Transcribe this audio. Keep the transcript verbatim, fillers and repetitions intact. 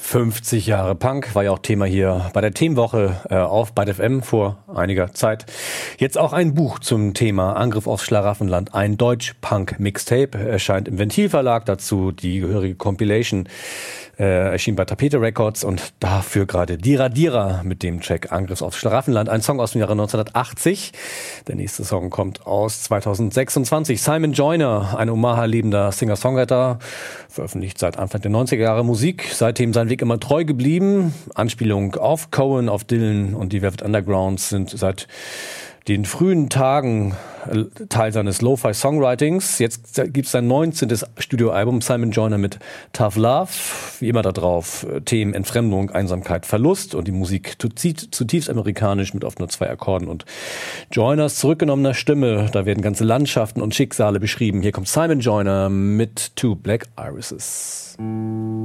fünfzig Jahre Punk war ja auch Thema hier bei der Themenwoche äh, auf Byte F M vor einiger Zeit. Jetzt auch ein Buch zum Thema Angriff aufs Schlaraffenland. Ein Deutsch-Punk-Mixtape erscheint im Ventil-Verlag. Dazu die gehörige Compilation äh, erschien bei Tapete Records und dafür gerade Die Radierer mit dem Track Angriff aufs Schlaraffenland. Ein Song aus dem Jahre neunzehnhundertachtzig. Der nächste Song kommt aus zweitausendsechsundzwanzig. Simon Joyner, ein Omaha-lebender Singer-Songwriter, veröffentlicht seit Anfang der neunziger Jahre Musik. Seitdem sein Weg immer treu geblieben. Anspielungen auf Cohen, auf Dylan und die Velvet Undergrounds sind seit den frühen Tagen Teil seines Lo-Fi-Songwritings. Jetzt gibt es sein neunzehntes Studioalbum Simon Joyner mit Tough Love. Wie immer da drauf Themen Entfremdung, Einsamkeit, Verlust und die Musik zutiefst amerikanisch mit oft nur zwei Akkorden und Joyners zurückgenommener Stimme. Da werden ganze Landschaften und Schicksale beschrieben. Hier kommt Simon Joyner mit Two Black Irises.